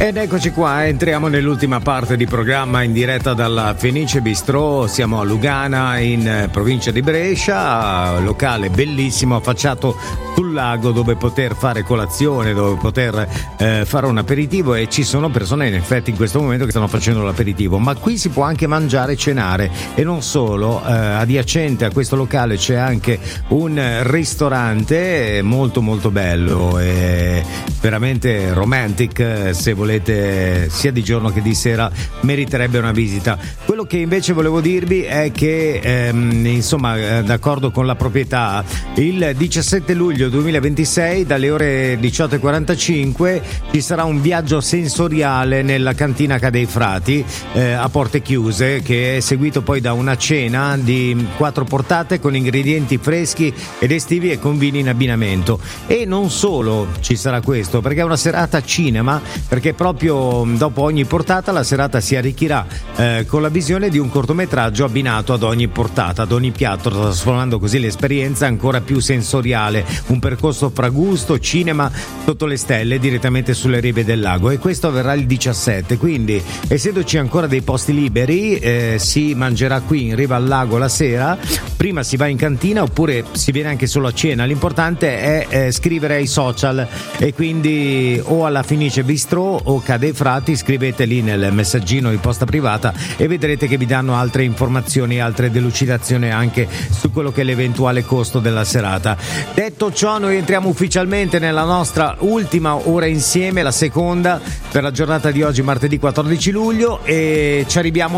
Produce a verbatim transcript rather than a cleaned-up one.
Ed eccoci qua, entriamo nell'ultima parte di programma in diretta dalla Fenice Bistrò. Siamo a Lugana, in provincia di Brescia, locale bellissimo affacciato sul lago dove poter fare colazione, dove poter eh, fare un aperitivo, e ci sono persone in effetti in questo momento che stanno facendo l'aperitivo, ma qui si può anche mangiare e cenare, e non solo, eh, adiacente a questo locale c'è anche un ristorante molto molto bello e veramente romantic, se volete, sia di giorno che di sera meriterebbe una visita. Quello che invece volevo dirvi è che ehm, insomma, d'accordo con la proprietà, il diciassette luglio duemilaventisei dalle ore diciotto e quarantacinque ci sarà un viaggio sensoriale nella cantina Ca' dei Frati eh, a porte chiuse, che è seguito poi da una cena di quattro portate con ingredienti freschi ed estivi e con vini in abbinamento. E non solo ci sarà questo, perché è una serata cinema, perché proprio dopo ogni portata la serata si arricchirà eh, con la visione di un cortometraggio abbinato ad ogni portata, ad ogni piatto, trasformando così l'esperienza ancora più sensoriale, un percorso fra gusto, cinema sotto le stelle direttamente sulle rive del lago. E questo avverrà il diciassette, quindi essendoci ancora dei posti liberi eh, si mangerà qui in riva al lago la sera, prima si va in cantina oppure si viene anche solo a cena. L'importante è eh, scrivere ai social, e quindi o alla Fenice Bistrò o Ca' dei Frati, scrivete lì nel messaggino di posta privata e vedrete che vi danno altre informazioni, altre delucidazioni anche su quello che è l'eventuale costo della serata. Detto ciò, noi entriamo ufficialmente nella nostra ultima ora insieme, la seconda per la giornata di oggi, martedì quattordici luglio, e ci arriviamo